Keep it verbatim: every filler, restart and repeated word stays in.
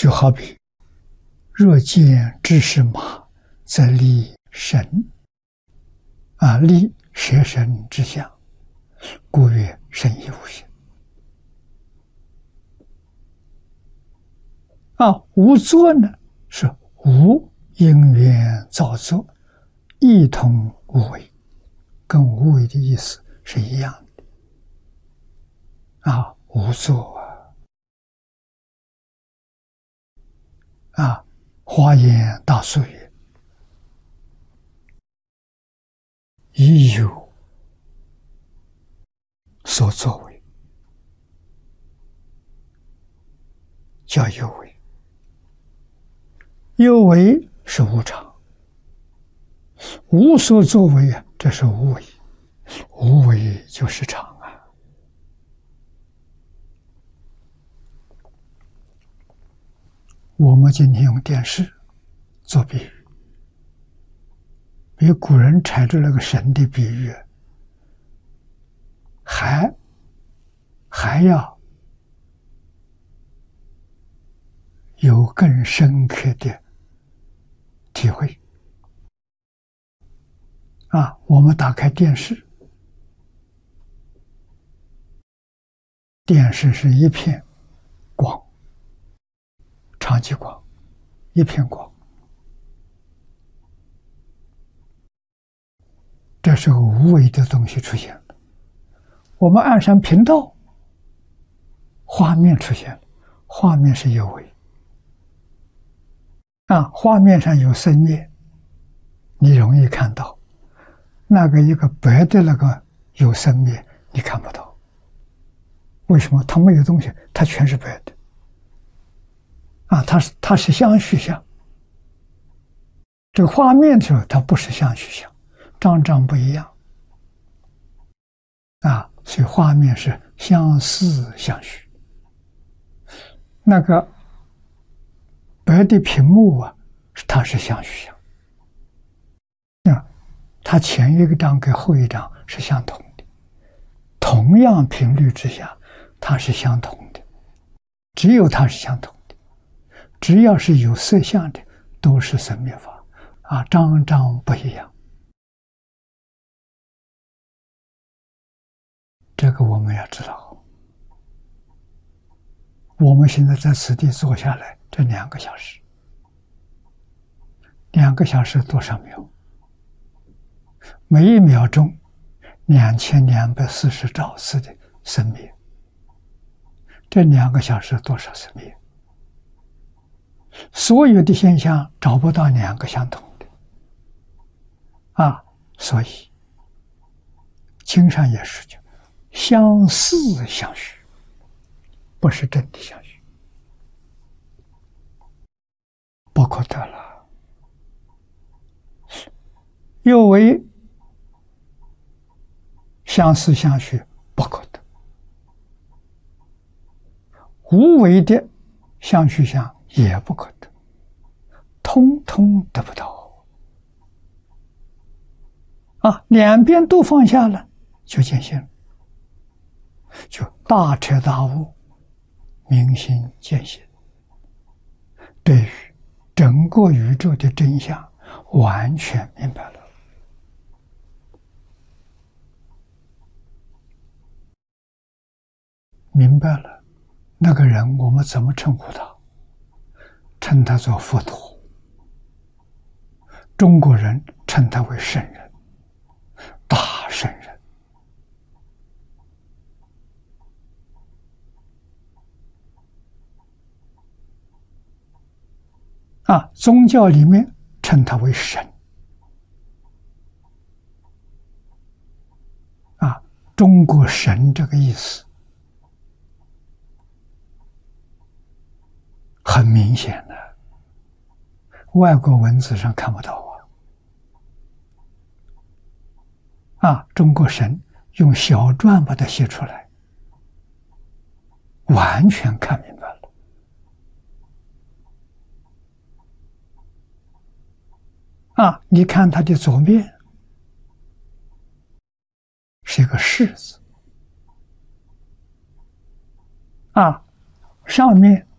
就好比若见知是马，则立神啊，立舍身之相，故曰神亦无形。啊，无作呢是无因缘造作，一同无为，跟无为的意思是一样的。啊，无作啊，啊，华严大疏曰：亦有所作为，叫有为。有为是无常，无所作为啊，这是无为，无为就是常啊。我们今天用电视做比喻，比古人拆出那个神的比喻还还要有更深刻的体会啊！我们打开电视，电视是一片光，长激光，一片光，这是个无为的东西出现了。我们按上频道，画面出现了，画面是有为啊，画面上有生灭，你容易看到。那个一个白的那个有生灭，你看不到。为什么？它没有东西，它全是白的。啊，它是它是相虚相。这个画面的时候，它不是相虚相，张张不一样。啊，所以画面是相似相虚。那个白的屏幕啊，它是相虚相。啊，它前一个张跟后一张是相同的，同样频率之下，它是相同的，只有它是相同的。只要是有色相的，都是生灭法啊，张张不一样。这个我们要知道。我们现在在此地坐下来，这两个小时，两个小时多少秒？每一秒钟两千两百四十兆次的生灭，这两个小时多少生灭？所有的现象找不到两个相同的啊，所以经上也是讲相似相虚，不是真的相虚，不可得了。又为相似相虚，不可得。无为的相虚相也不可得，通通得不到啊！两边都放下了，就见性，就大彻大悟，明心见性，对于整个宇宙的真相完全明白了。明白了，那个人我们怎么称呼他？称他做佛陀。中国人称他为圣人，大圣人。啊，宗教里面称他为神。啊，中国神这个意思很明显的，外国文字上看不到啊。啊，中国神用小篆把它写出来，完全看明白了。啊，你看它的左面是一个士字，啊，上面